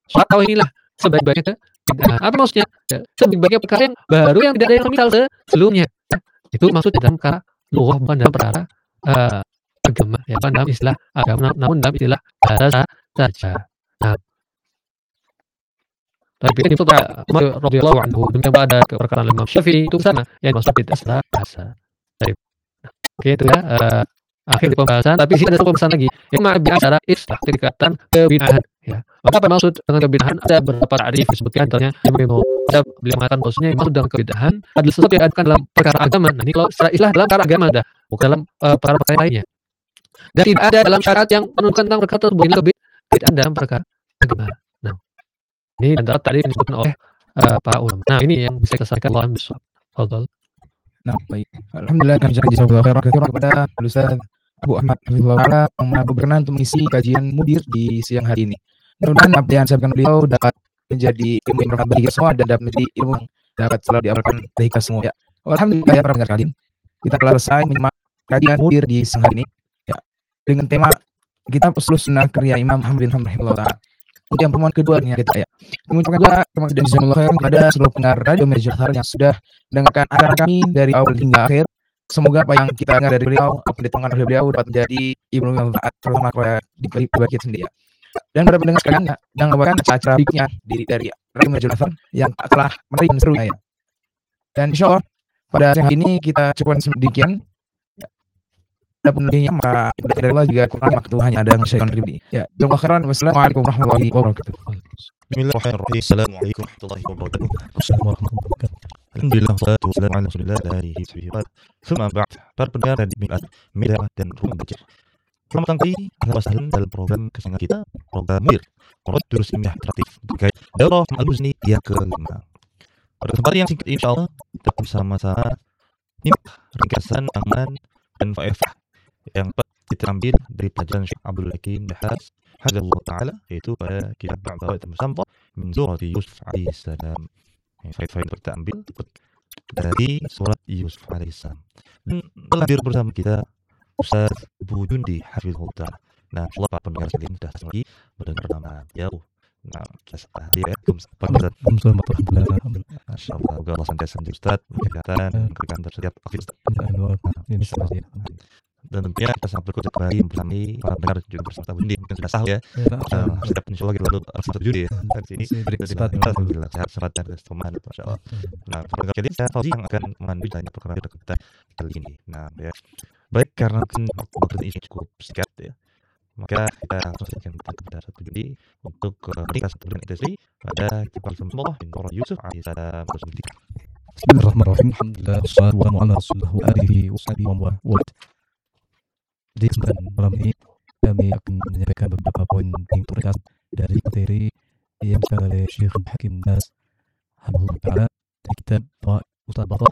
sholat tarawih inilah sebaik-baiknya kebid'ahan. Apa maksudnya? Ya, sebaik-baiknya perkara yang baru yang tidak ada yang semisal sebelumnya. Ya. Itu maksudnya dalam perkara lughah, bukan dalam perkara agama, ya, bukan dalam istilah agama, namun dalam istilah bahasa saja. Nah, tapi ini Umar radhiyallahu anhu, demikian pada perkataan Imam Syafi'i itu sama, yang maksud bid'ah secara bahasa. Baik. Oke, itu ya akhir pembahasan, tapi sih ada satu pembahasan lagi. Yang ma'bi asyara istilah kedekatan kebid'ahan, ya. Maka apa maksud dengan kebid'ahan? Ada beberapa ta'rif disebutkan, misalnya ada beliau mengatakan bahwasanya yang maksud dengan kebid'ahan adalah sesuatu yang diadakan dalam perkara agama. Nah, ini kalau secara istilah dalam perkara agama dah, bukan dalam perkara lainnya. Dan tidak ada dalam syarat yang menentukan tentang perkara tersebut kebid'ahan dalam perkara agama. Nah, ini adalah tadi yang disebutkan oleh para ulama. Nah, ini yang bisa kita sampaikan dalam bisawab. Fadhal. Nah, baik. Alhamdulillah kami jazakallahu khairan kepada Ustaz Abu Ahmad Hafizahullah yang berkenan untuk mengisi kajian mudir di siang hari ini. Mudah-mudahan apa yang disampaikan beliau dapat menjadi ilmu yang bermanfaat bagi kita semua dan dapat menjadi ilmu yang dapat selalu diamalkan bagi kita semua. Ya. Alhamdulillah ya para pendengar sekalian, kita telah selesai menyimak kajian mudir di siang hari ini. Ya, dengan tema Kitab Ushul Sunnah karya Imam Ahmad bin Hanbal rahimahullah. Kemudian pertemuan kedua kita ya. Mengucapkan juga terima kasih dan jazakallahu khairan kepada seluruh pendengar Radio Mercusuar yang sudah mendengarkan acara kami dari awal hingga akhir. Semoga apa yang kita dengar dari beliau, apa yang dituangkan oleh beliau dapat menjadi ilmu yang bermanfaat terutama bagi kita sendiri. Dan para pendengar sekalian, jangan lupakan acara-acara berikutnya dari Radio Mercusuar yang telah menarik dan seru ya. Dan insyaallah pada siang hari ini kita cukupkan sedemikian. Ada penelitiannya maka dari Allah juga kurang waktu hanya ada yang saya kontribusi. Ya, jazakallahu khairan. Wassalamualaikum warahmatullahi wabarakatuh. Bismillahirrahmanirrahim. Assalamualaikum warahmatullahi wabarakatuh. Assalamualaikum warahmatullahi wabarakatuh. Alhamdulillah, salatu wassalamu ala Rasulillah alihi wasahbihi. Summa ba'd. Para pendengar dan media dan rumah baca. Selamat datang kembali dalam program kesayangan kita, program Mudir. Durus ilmiah interaktif terkait daurah Al-Muzni yang ke-5. Pada kesempatan yang singkat insyaallah kita bersama-sama nyimak ringkasan aman dan faedah yang kita ambil dari pelajaran Syekh Abdul Hakim Nahas hafizahullah taala, yaitu pada kitab Ba'da Musamma min surah Yusuf alaihi salam. Faedah yang kita ambil dari surat Yusuf alaihi salam. Dan telah hadir bersama kita Ustaz Bujundi hafizahullah taala. Nah, insyaallah para pendengar sekalian sudah lagi mendengar nama beliau. Nah, kita hadir ya. Masyaallah, semoga Allah senantiasa menjaga Ustaz, kesehatan, keberkahan setiap aktivitas. Dan tentunya kita sangat bersyukur kembali bersama para pendengar juga bersama Bundi, mungkin sudah sahur ya. Setiap insyaallah kita lalu Ustaz Bujundi ya di sini. Alhamdulillah sehat sehat dan keselamatan masyaallah. Nah, pendengar sekalian, saya Fauzi yang akan memandu banyak perkara kita kali ini. Nah, ya. Baik, karena waktu ini cukup singkat ya, maka kita langsung saja kepada Ustaz Bujundi untuk meringkas pelajaran intensif pada kitab Al-Mu'ah min surah Yusuf alaihi salam. Bismillahirrahmanirrahim. Alhamdulillah, wassalatu wassalamu ala Rasulillah wa alihi washabihi wa man wala. Di kesempatan malam ini kami akan menyampaikan beberapa poin penting ringkas dari materi yang disampaikan oleh Syekh Hakim Nahas hafizahullah taala dari kitab Ustaz Batal